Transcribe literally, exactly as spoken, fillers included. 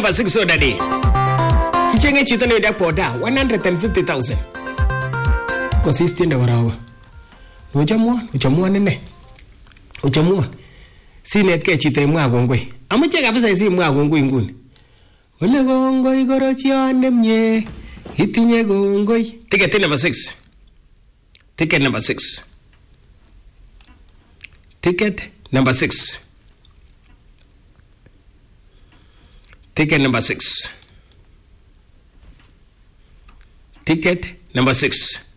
number six so daddy. Kichenge chito ne dapoda one hundred fifty thousand. Consistent warawa. Ujamuan, ujamuan ne. Ujamuan. Sinet ke chito imwa gongoi. Amuche kabisa isi imwa gongoi nguni. Ole gongoi gorochione mnye. Itinye gongoi. Ticket number six. Ticket number six. Ticket number six. Ticket number six. Ticket number six.